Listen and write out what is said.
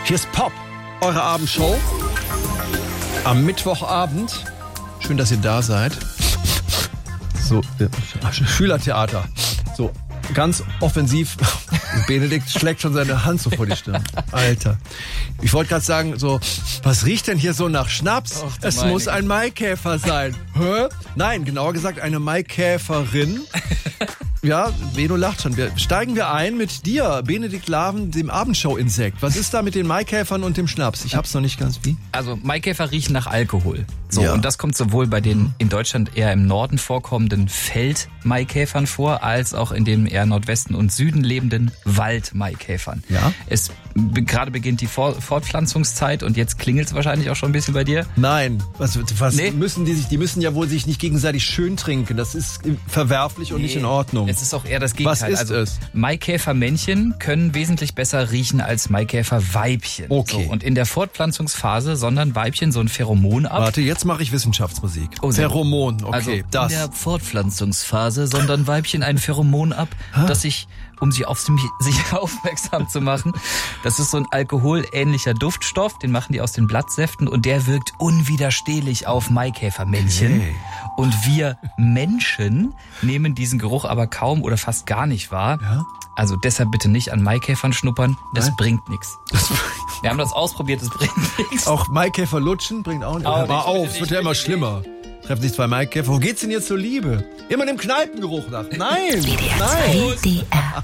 Hier ist Pop, eure Abendshow. Am Mittwochabend. Schön, dass ihr da seid. So, Schülertheater. So, ganz offensiv. Benedikt schlägt schon seine Hand so vor die Stirn. Alter. Ich wollte gerade sagen, so, was riecht denn hier so nach Schnaps? Och, es muss ein Maikäfer sein. Hä? Nein, genauer gesagt eine Maikäferin. Ja, Beno lacht schon. Steigen wir ein mit dir, Benedikt Laven, dem Abendshow-Insekt. Was ist da mit den Maikäfern und dem Schnaps? Ich hab's noch nicht ganz wie. Also Maikäfer riechen nach Alkohol. So, Ja. und das kommt sowohl bei den in Deutschland eher im Norden vorkommenden Feldmaikäfern vor, als auch in den eher Nordwesten und Süden lebenden Waldmaikäfern. Ja. Es gerade beginnt die Fortpflanzungszeit und jetzt klingelt es wahrscheinlich auch schon ein bisschen bei dir. Nein, was Nee. müssen die müssen ja wohl sich nicht gegenseitig schön trinken. Das ist verwerflich und nicht in Ordnung. Es ist auch eher das Gegenteil. Was ist es? Maikäfermännchen können wesentlich besser riechen als Maikäferweibchen. Okay. So, und in der Fortpflanzungsphase sondern Weibchen so ein Pheromon ab. Warte, jetzt mache ich Wissenschaftsmusik. Oh, sehr gut. Pheromon, okay, Also das. in der Fortpflanzungsphase sondern Weibchen ein Pheromon ab, das sich, um sich auf sich aufmerksam zu machen, das ist so ein alkoholähnlicher Duftstoff, den machen die aus den Blattsäften und der wirkt unwiderstehlich auf Maikäfermännchen. Okay. Und wir Menschen nehmen diesen Geruch aber kaum oder fast gar nicht wahr. Ja? Also deshalb bitte nicht an Maikäfern schnuppern, das Nein. bringt nichts. Wir haben das ausprobiert, das bringt nichts. Auch Maikäfer lutschen bringt auch nicht. Auch Hör mal nicht, auf, bitte es wird ja immer nicht. schlimmer. Treffen sich zwei Maikäfer. Wo geht's denn jetzt zur Liebe? Immer dem Kneipengeruch nach. Nein, WDR nein. 2 DR